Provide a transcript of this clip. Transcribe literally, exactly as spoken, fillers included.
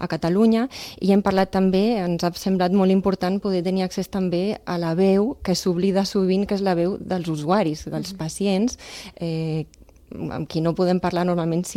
a Catalunya, i hem parlat també, ens ha semblat molt important poder tenir accés també a la veu que s'oblida sovint, que és la veu dels usuaris, dels pacients, eh, amb qui no podem parlar normalment